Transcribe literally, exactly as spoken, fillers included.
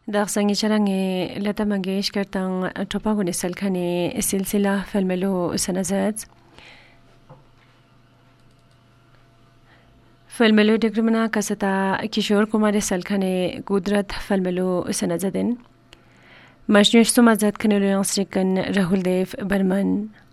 داغسانگی چرنگی لتا منگیشکر تان توپاگونی سلکانی سلسله فیلملو سنزد فیلملو دگرمنا کستا کشور کمار سلکانی قدرت فیلملو سنزدن مجنوش سومازد کنولو یانسریکن راهول دیف برمن